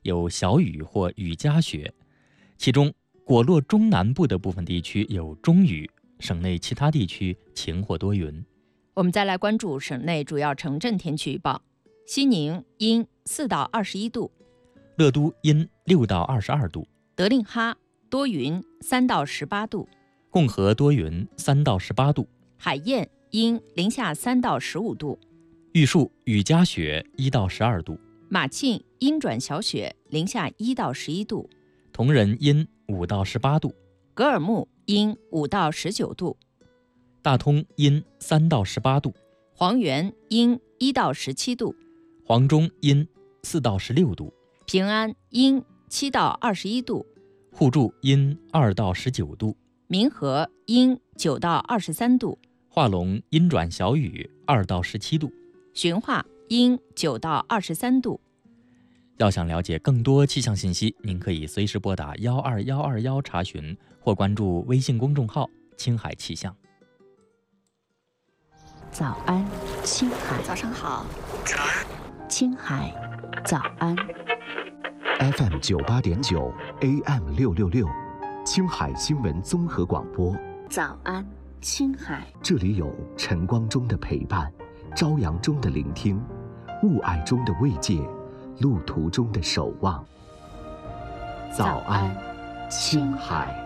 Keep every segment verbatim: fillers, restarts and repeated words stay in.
有小雨或雨夹雪，其中果洛中南部的部分地区有中雨，省内其他地区晴或多云。 我们再来关注省内主要城镇天气预报：西宁阴四到二十一度， 乐都阴六到二十二度， 德令哈多云三到十八度， 共和多云三到十八度， 海晏阴零下三到十五度， 玉树雨夹雪一到十二度， 马庆阴转小雪零下一到十一度， 铜仁阴五到十八度， 格尔木阴五到十九度， 大通阴三到十八度， 黄原阴一到十七度， 黄中阴四到十六度， 平安阴七到二十一度， 互助阴二到十九度， 民和阴九到二十三度， 化龙阴转小雨二到十七度， 循化阴九到二十三度。 要想了解更多气象信息，您可以随时拨打幺二幺二幺查询，或关注微信公众号青海气象。 早安，青海。 早上好。 早安，青海。早安。 F M 九八点九 A M 六六六，青海新闻综合广播。 早安，青海。 这里有晨光中的陪伴，朝阳中的聆听，雾霭中的慰藉，路途中的守望。早安，青海。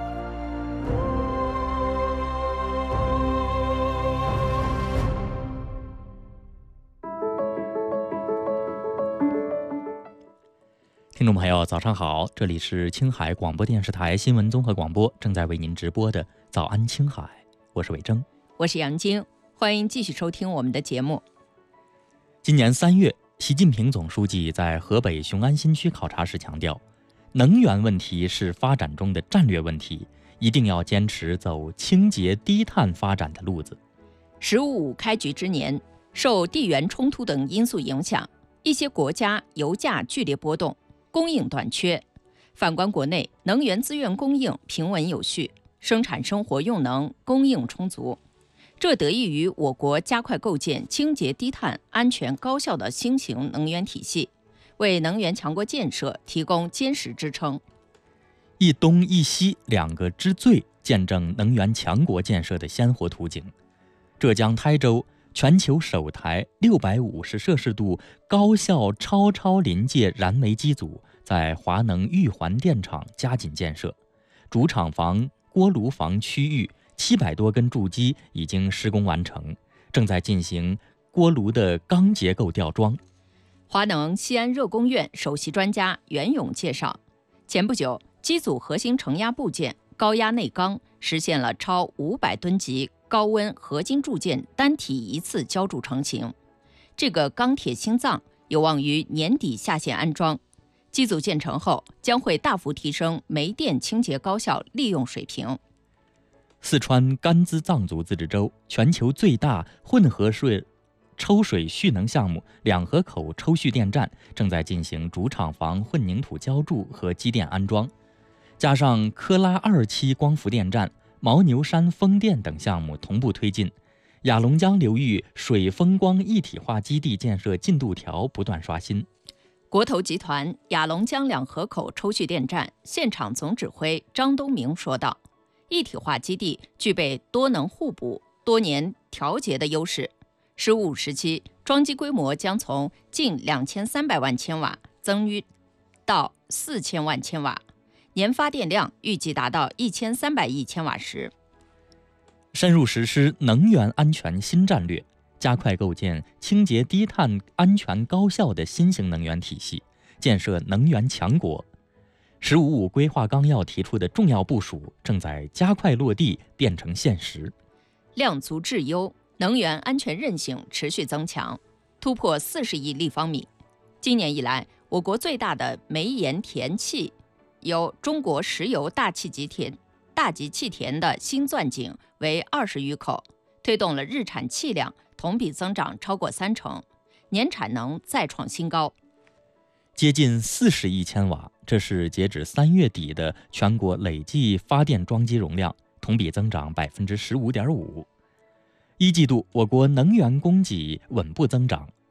听众朋友早上好，这里是青海广播电视台新闻综合广播，正在为您直播的早安青海，我是伟征， 我是杨晶，欢迎继续收听我们的节目。 今年三月，习近平总书记在河北雄安新区考察时强调，能源问题是发展中的战略问题，一定要坚持走清洁低碳发展的路子。 十五五开局之年，受地缘冲突等因素影响，一些国家油价剧烈波动，供应短缺。反观国内，能源资源供应平稳有序，生产生活用能供应充足。这得益于我国加快构建清洁低碳、安全高效的新型能源体系，为能源强国建设提供坚实支撑。 一东一西两个之最，见证能源强国建设的鲜活图景。浙江台州全球首台六百五十摄氏度高效超超临界燃煤机组在华能玉环电厂加紧建设，主厂房、锅炉房区域七百多根柱机已经施工完成，正在进行锅炉的钢结构吊装。 华能西安热工院首席专家袁勇介绍，前不久，机组核心承压部件高压内钢实现了超五百吨级高温合金铸件单体一次浇铸成型，这个钢铁心脏有望于年底下线安装。机组建成后，将会大幅提升煤电清洁高效利用水平。 四川甘孜藏族自治州全球最大混合水抽水蓄能项目两河口抽蓄电站正在进行主厂房混凝土浇筑和机电安装，加上科拉二期光伏电站、牦牛山风电等项目同步推进，雅龙江流域水风光一体化基地建设进度条不断刷新。 国投集团雅龙江两河口抽蓄电站现场总指挥张东明说道，一体化基地具备多能互补、多年调节的优势。十五时期，装机规模将从近两千三百万千瓦增于到四千万千瓦，年发电量预计达到一千三百亿千瓦时。 深入实施能源安全新战略，加快构建清洁低碳、安全高效的新型能源体系，建设能源强国。十五五规划纲要提出的重要部署正在加快落地，变成现实。 量足质优，能源安全韧性持续增强，突破四十亿立方米。今年以来，我国最大的煤盐田气由中国石油大气级田大级气田的新钻井为二十余口，推动了日产气量同比增长超过三成，年产能再创新高， 接近四十亿千瓦，这是截止三月底的全国累计发电装机容量，同比增长百分之十五点五。一季度，我国能源供给稳步增长，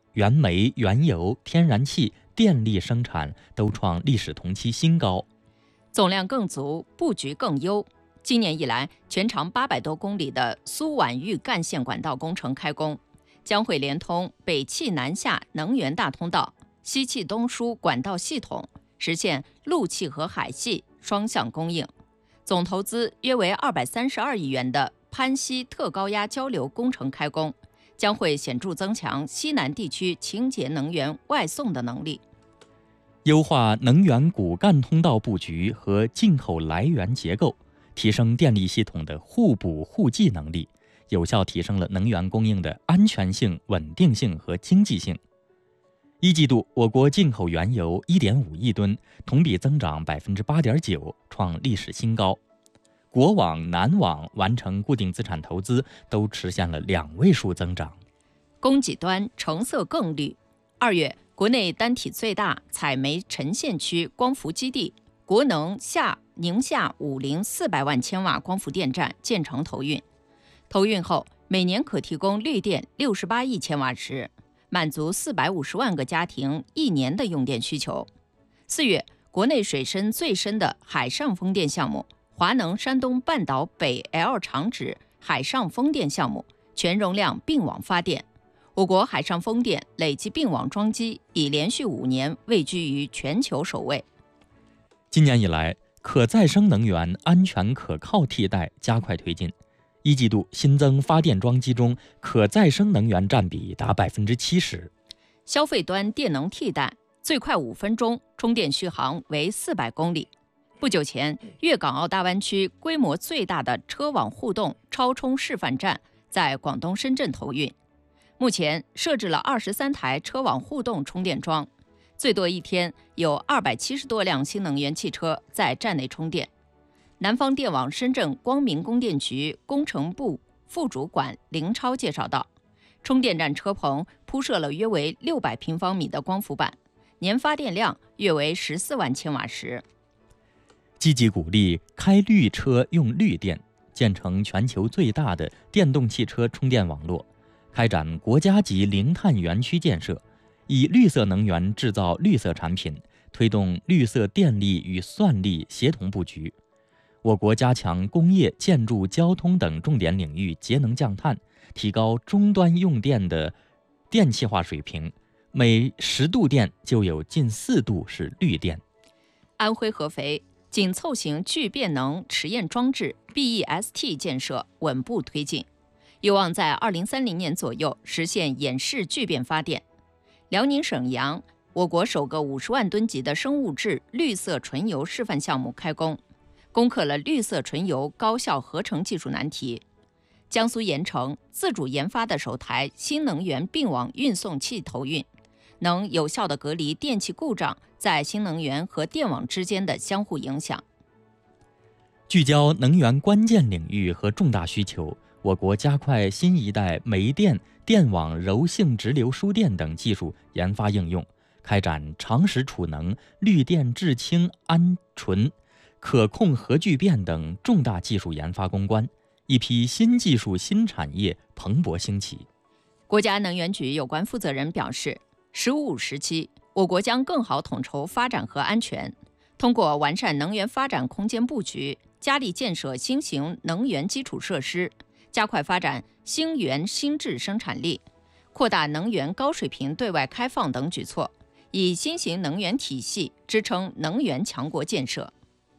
原煤、原油、天然气、电力生产都创历史同期新高， 总量更足，布局更优。今年以来，全长八百多公里的苏皖豫干线管道工程开工，将会连通北气南下能源大通道、西气东输管道系统，实现陆气和海系双向供应。总投资约为二百三十二亿元的潘西特高压交流工程开工，将会显著增强西南地区清洁能源外送的能力。 优化能源骨干通道布局和进口来源结构，提升电力系统的互补互济能力，有效提升了能源供应的安全性、稳定性和经济性。一季度，我国进口原油 一点五亿吨，同比增长 百分之八点九， 创历史新高。国网、南网完成固定资产投资都实现了两位数增长。 供给端成色更绿。二月，国内单体最大采煤沉县区光伏基地国能下宁夏五零四百万千瓦光伏电站建成投运。投运后，每年可提供绿电六十八亿千瓦时，满足四百五十万个家庭一年的用电需求。四月，国内水深最深的海上风电项目华能山东半岛北 L 长指海上风电项目全容量并网发电，我国海上风电累计并网装机已连续五年位居于全球首位。 今年以来，可再生能源安全可靠替代加快推进。一季度新增发电装机中，可再生能源占比达 百分之七十。 消费端电能替代，最快五分钟，充电续航为四百公里。不久前，粤港澳大湾区规模最大的车网互动超充示范站在广东深圳投运。目前设置了二十三台车网互动充电桩，最多一天有二百七十多辆新能源汽车在站内充电。南方电网深圳光明供电局工程部副主管林超介绍道，充电站车棚铺设了约为六百平方米的光伏板，年发电量约为十四万千瓦时。 积极鼓励开绿车用绿电，建成全球最大的电动汽车充电网络，开展国家级零碳园区建设，以绿色能源制造绿色产品，推动绿色电力与算力协同布局。我国加强工业、建筑、交通等重点领域节能降碳，提高终端用电的电气化水平，每十度电就有近四度是绿电。 安徽合肥紧凑型聚变能实验装置 B E S T 建设稳步推进，有望在二零三零年左右实现演示聚变发电。辽宁沈阳，我国首个五十万吨级的生物质绿色纯油示范项目开工，攻克了绿色纯油高效合成技术难题。江苏盐城自主研发的首台新能源并网运送器投运，能有效地隔离电气故障在新能源和电网之间的相互影响。 聚焦能源关键领域和重大需求，我国加快新一代煤电、电网柔性直流输电等技术研发应用，开展长时储能、绿电制氢安纯、可控核聚变等重大技术研发攻关，一批新技术新产业蓬勃兴起。 国家能源局有关负责人表示，十五五时期，我国将更好统筹发展和安全，通过完善能源发展空间布局，加力建设新型能源基础设施，加快发展新源新质生产力，扩大能源高水平对外开放等举措，以新型能源体系支撑能源强国建设。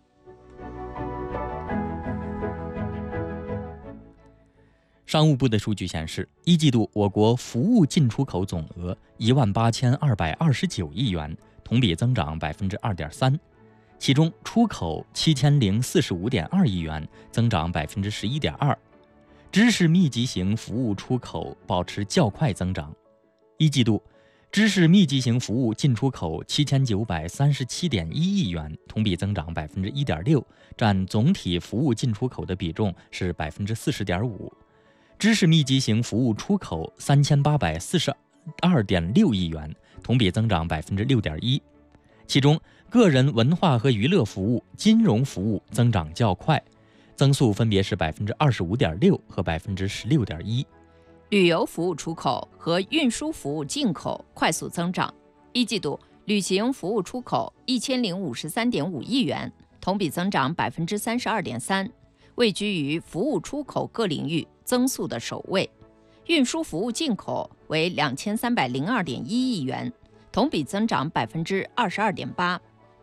商务部的数据显示，一季度我国服务进出口总额一万八千二百二十九亿元，同比增长百分之二点三，其中出口七千零四十五点二亿元，增长百分之十一点二。知识密集型服务出口保持较快增长。一季度，知识密集型服务进出口七千九百三十七点一亿元，同比增长百分之一点六，占总体服务进出口的比重是百分之四十点五。知识密集型服务出口三千八百四十二点六亿元，同比增长百分之六点一。其中，个人文化和娱乐服务、金融服务增长较快，增速分别是百分之二十五点六和百分之十六点一。 旅游服务出口和运输服务进口快速增长。一季度，旅行服务出口一千零五十三点五亿元，同比增长百分之三十二点三，位居于服务出口各领域增速的首位。运输服务进口为两千三百零二点一亿元，同比增长百分之二十二点八。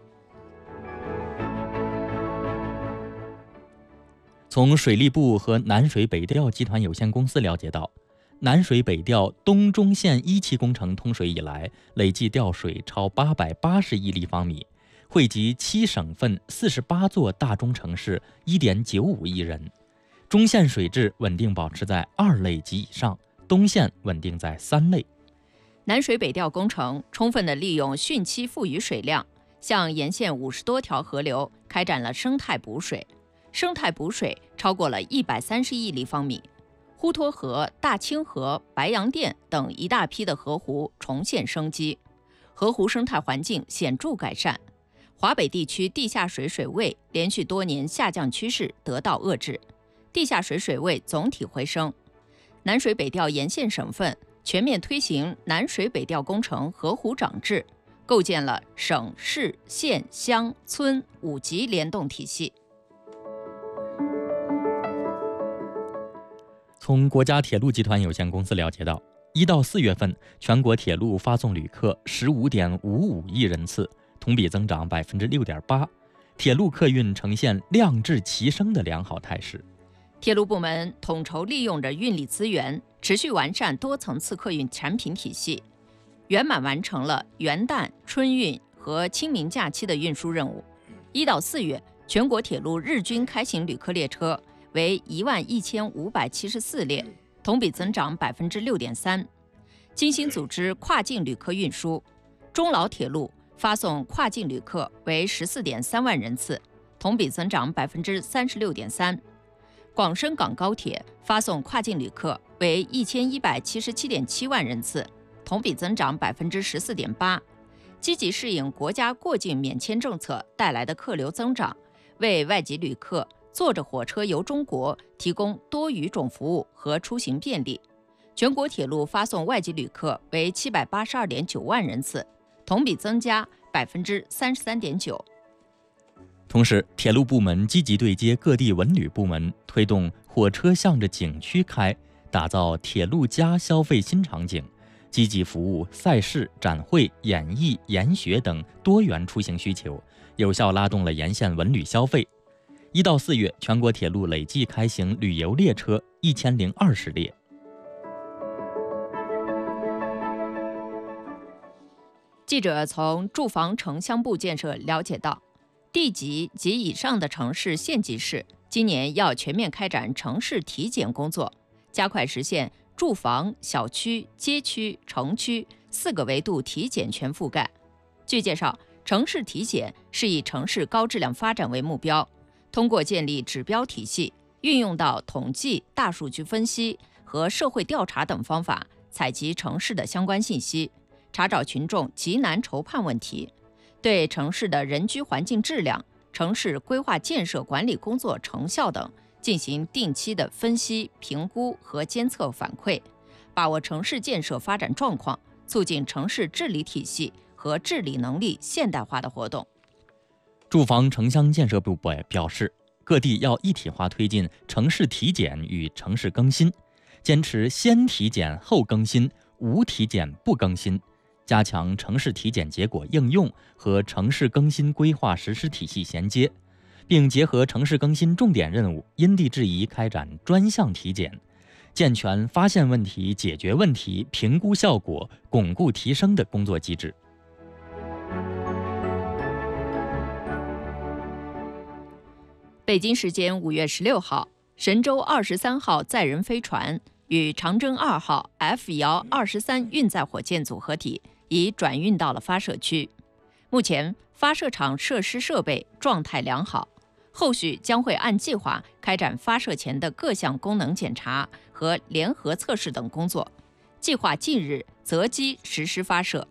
从水利部和南水北调集团有限公司了解到，南水北调东中线一期工程通水以来，累计调水超八百八十亿立方米，惠及七省份四十八座大中城市一点九五亿人。中线水质稳定保持在二类及以上，东线稳定在三类。 南水北调工程充分地利用汛期富余水量，向沿线五十多条河流开展了生态补水。生态补水超过了一百三十亿立方米，滹沱河、大清河、白洋淀等一大批的河湖重现生机，河湖生态环境显著改善。华北地区地下水水位连续多年下降趋势得到遏制，地下水水位总体回升。南水北调沿线省份全面推行南水北调工程河湖长制，构建了省市县乡村五级联动体系。 从国家铁路集团有限公司了解到，一到四月份，全国铁路发送旅客十五点五五亿人次，同比增长百分之六点八，铁路客运呈现量质齐升的良好态势。 铁路部门统筹利用着运力资源，持续完善多层次客运产品体系，圆满完成了元旦、春运和清明假期的运输任务。一到四月，全国铁路日均开行旅客列车为一万一千五百七十四列，同比增长百分之六点三。精心组织跨境旅客运输，中老铁路发送跨境旅客为十四点三万人次，同比增长百分之三十六点三。广深港高铁发送跨境旅客为一千一百七十七点七万人次，同比增长百分之十四点八。积极适应国家过境免签政策带来的客流增长，为外籍旅客坐着火车游中国提供多语种服务和出行便利。全国铁路发送外籍旅客为七百八十二点九万人次，同比增加百分之三十三点九。 同时，铁路部门积极对接各地文旅部门，推动火车向着景区开，打造铁路加消费新场景，积极服务赛事、展会、演艺、研学等多元出行需求，有效拉动了沿线文旅消费。一到四月，全国铁路累计开行旅游列车一千零二十列。 记者从住房城乡部建设了解到，地级及以上的城市县级市今年要全面开展城市体检工作，加快实现住房、小区、街区、城区四个维度体检全覆盖。据介绍，城市体检是以城市高质量发展为目标，通过建立指标体系，运用到统计、大数据分析和社会调查等方法，采集城市的相关信息，查找群众急难愁盼问题，对城市的人居环境质量、城市规划建设管理工作成效等进行定期的分析、评估和监测反馈，把握城市建设发展状况，促进城市治理体系和治理能力现代化的活动。 住房城乡建设部表示，各地要一体化推进城市体检与城市更新，坚持先体检后更新，无体检不更新，加强城市体检结果应用和城市更新规划实施体系衔接，并结合城市更新重点任务，因地制宜开展专项体检，健全发现问题、解决问题、评估效果、巩固提升的工作机制。 北京时间五月十六号，神舟二十三号载人飞船与长征二号 F 遥二十三运载火箭组合体已转运到了发射区。目前，发射场设施设备状态良好，后续将会按计划开展发射前的各项功能检查和联合测试等工作，计划近日择机实施发射。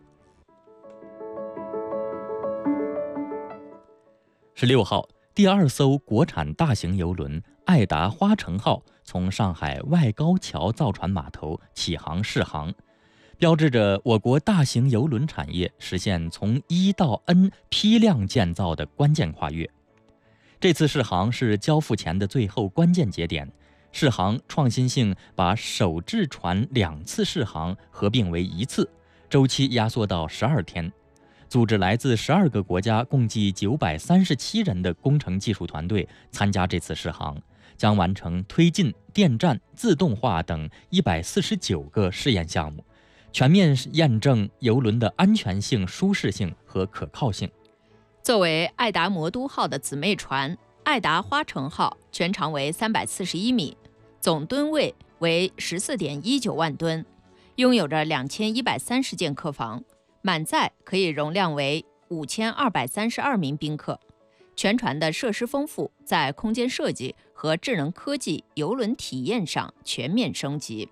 十六号，第二艘国产大型邮轮爱达花城号从上海外高桥造船码头起航试航，标志着我国大型邮轮产业实现从一到 N 批量建造的关键跨越。这次试航是交付前的最后关键节点，试航创新性把首置船两次试航合并为一次，周期压缩到十二天。组织来自十二个国家共计九百三十七人的工程技术团队参加这次试航，将完成推进、电站、自动化等一百四十九个试验项目，全面验证邮轮的安全性、舒适性和可靠性。 作为爱达魔都号的姊妹船，爱达花城号全长为三百四十一米，总吨位为 十四点一九万吨，拥有着两千一百三十间客房，满载可以容量为五千二百三十二名宾客。全船的设施丰富，在空间设计和智能科技邮轮体验上全面升级。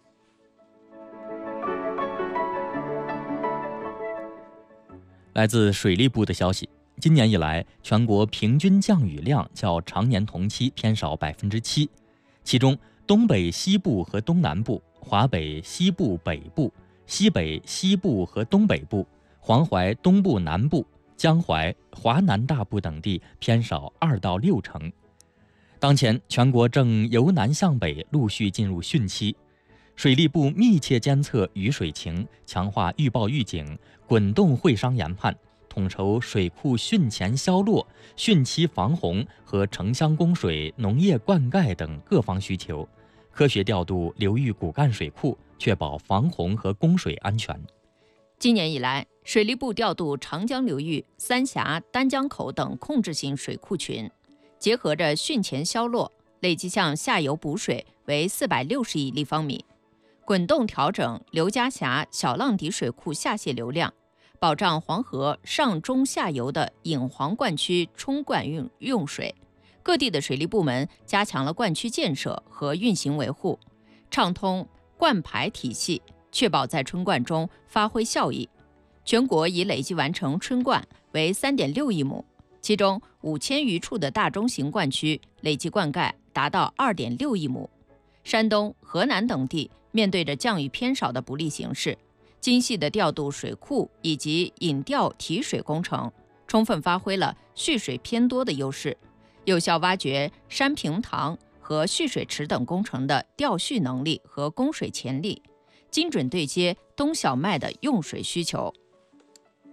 来自水利部的消息，今年以来，全国平均降雨量较常年同期偏少百分之七，其中东北西部和东南部、华北西部北部、西北西部和东北部、黄淮东部南部、江淮、华南大部等地偏少二到六成。当前，全国正由南向北陆续进入汛期，水利部密切监测雨水情，强化预报预警，滚动会商研判，统筹水库汛前消落、汛期防洪和城乡供水、农业灌溉等各方需求，科学调度流域骨干水库，确保防洪和供水安全。 今年以来，水利部调度长江流域、三峡、丹江口等控制性水库群，结合着汛前消落，累计向下游补水为四百六十亿立方米，滚动调整刘家峡小浪底水库下泄流量，保障黄河上中下游的引黄灌区冲灌用用水。各地的水利部门加强了灌区建设和运行维护，畅通灌排体系，确保在春灌中发挥效益。全国已累计完成春灌为 三点六亿亩，其中五千余处的大中型灌区累计灌溉达到 二点六亿亩。山东、河南等地面对着降雨偏少的不利形势，精细地调度水库以及引调提水工程，充分发挥了蓄水偏多的优势，有效挖掘山平塘和蓄水池等工程的调蓄能力和供水潜力，精准对接冬小麦的用水需求。